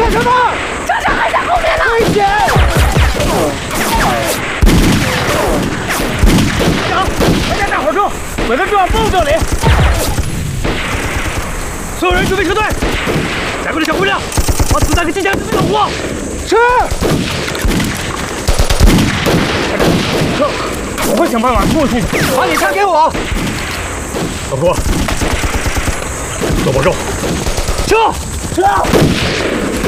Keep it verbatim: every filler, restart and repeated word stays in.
干什么？车长还在后面呢！危险！长，大家大伙住！我在这儿报这里。所有人准备撤退！来过的小姑娘，把子弹给机枪准备好火！是。撤！我会想办法过去的。把你枪给我。老婆，多保重。撤！撤！